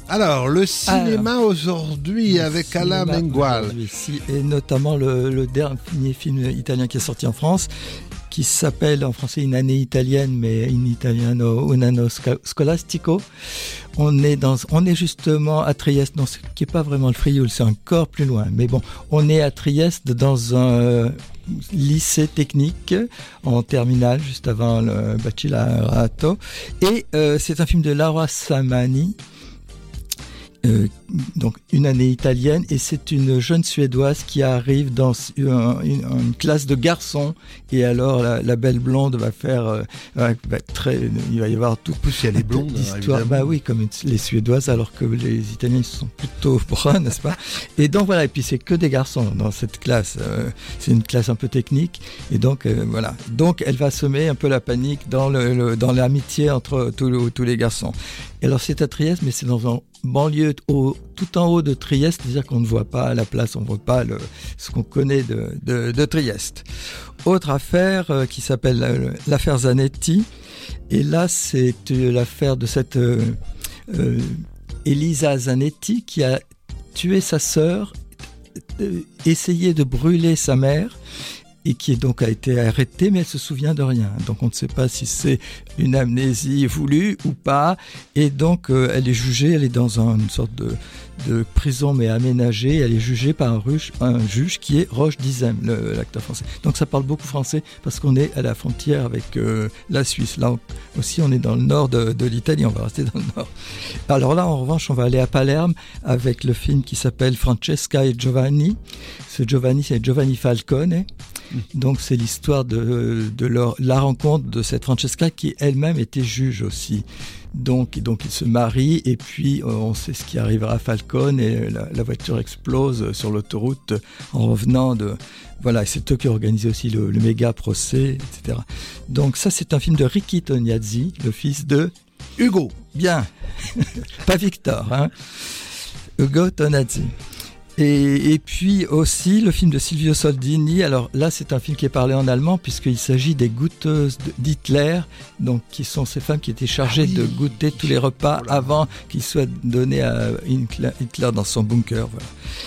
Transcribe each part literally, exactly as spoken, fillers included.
Alors, le cinéma Alors, aujourd'hui le avec cinéma Alain Mengual. Si, et notamment le, le dernier film italien qui est sorti en France, qui s'appelle en français Une année italienne, mais in italiano un anno scolastico. On est dans, on est justement à Trieste, non, ce qui est pas vraiment le Frioul, c'est encore plus loin. Mais bon, on est à Trieste dans un euh, lycée technique en terminale, juste avant le bachillerato. Et euh, c'est un film de Laura Samani. Euh, donc une année italienne, et c'est une jeune Suédoise qui arrive dans une, une, une classe de garçons, et alors la, la belle blonde va faire euh, va être très, il va y avoir tout si elle est blonde d'histoire, bah oui, comme les Suédoises, alors que les Italiens sont plutôt bruns, n'est-ce pas? Et donc voilà, et puis c'est que des garçons dans cette classe, euh, c'est une classe un peu technique, et donc euh, voilà, donc elle va semer un peu la panique dans le, le dans l'amitié entre tous, le, tous les garçons. Et alors c'est à Trieste, mais c'est dans un banlieue au, tout en haut de Trieste, c'est-à-dire qu'on ne voit pas la place, on ne voit pas le, ce qu'on connaît de, de, de Trieste. Autre affaire euh, qui s'appelle euh, l'affaire Zanetti, et là c'est euh, l'affaire de cette euh, euh, Elisa Zanetti qui a tué sa sœur, euh, essayé de brûler sa mère, et qui donc a été arrêtée, mais elle se souvient de rien. Donc on ne sait pas si c'est une amnésie voulue ou pas. Et donc euh, elle est jugée, elle est dans un, une sorte de, de prison mais aménagée. Elle est jugée par un, ruche, un juge qui est Roche Dizem, le, l'acteur français. Donc ça parle beaucoup français parce qu'on est à la frontière avec euh, la Suisse. Là aussi on est dans le nord de, de l'Italie, on va rester dans le nord. Alors là en revanche on va aller à Palerme avec le film qui s'appelle Francesca et Giovanni. Ce Giovanni c'est Giovanni Falcone. Donc c'est l'histoire de, de leur, la rencontre de cette Francesca qui elle-même était juge aussi. Donc, donc ils se marient et puis on sait ce qui arrivera à Falcone et la, la voiture explose sur l'autoroute en revenant de... Voilà, c'est eux qui ont organisé aussi le, le méga procès, et cetera. Donc ça c'est un film de Ricky Tognazzi, le fils de... Hugo. Bien, pas Victor, hein. Hugo Tognazzi. Et, et puis aussi le film de Silvio Soldini. Alors là, c'est un film qui est parlé en allemand puisqu'il s'agit des goûteuses d'Hitler, donc qui sont ces femmes qui étaient chargées ah oui, de goûter tous les repas voilà. avant qu'ils soient donnés à Hitler dans son bunker. Voilà.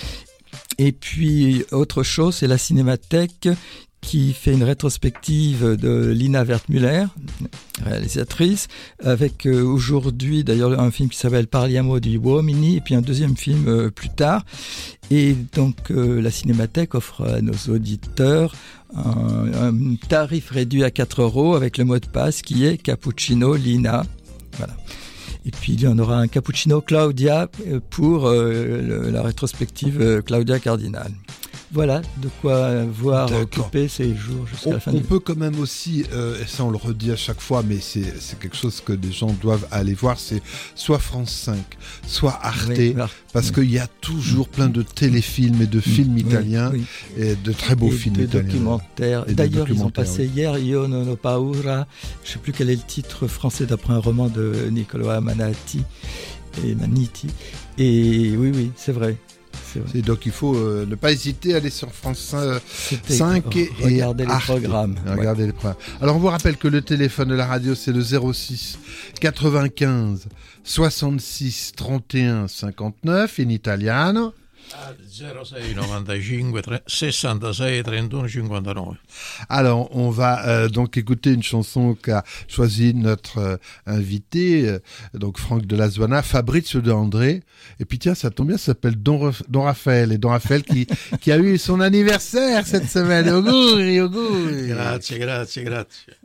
Et puis autre chose, c'est la Cinémathèque qui fait une rétrospective de Lina Wertmüller, réalisatrice, avec euh, aujourd'hui d'ailleurs un film qui s'appelle Parliamo di Uomini, et puis un deuxième film euh, plus tard. Et donc euh, la Cinémathèque offre à nos auditeurs un, un tarif réduit à quatre euros avec le mot de passe qui est Cappuccino Lina. Voilà. Et puis il y en aura un Cappuccino Claudia pour euh, le, la rétrospective euh, Claudia Cardinal. Voilà de quoi voir D'accord. occuper ces jours jusqu'à on, la fin on du... peut quand même aussi, euh, et ça on le redit à chaque fois, mais c'est, c'est quelque chose que des gens doivent aller voir, c'est soit France cinq, soit Arte, oui, parce oui. qu'il y a toujours plein de téléfilms et de films oui, italiens, oui, oui. et de très beaux et films de italiens. Documentaires. Et D'ailleurs, ils ont passé oui. hier Io non ho paura, je ne sais plus quel est le titre français d'après un roman de Niccolo Manati et Maniti. Et oui, oui, c'est vrai. C'est donc il faut euh, ne pas hésiter à aller sur France cinq et, et regarder les programmes. Regarder ouais. les programmes. Alors on vous rappelle que le téléphone de la radio c'est le zéro six quatre-vingt-quinze soixante-six trente et un cinquante-neuf in italiano. zéro sei novantacinque sessantasei trentuno cinquantanove. Alors, on va euh, donc écouter une chanson qu'a choisi notre euh, invité, euh, donc Franck de Lazuana, Fabrizio De André. Et puis tiens, ça tombe bien, ça s'appelle Don, Don Raphaël. Et Don Raphaël qui, qui a eu son anniversaire cette semaine. Auguri, auguri. Grazie, grazie, grazie.